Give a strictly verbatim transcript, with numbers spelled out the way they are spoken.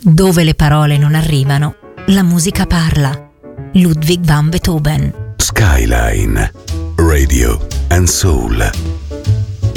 Dove le parole non arrivano, la musica parla. Ludwig van Beethoven. Skyline, Radio and Soul.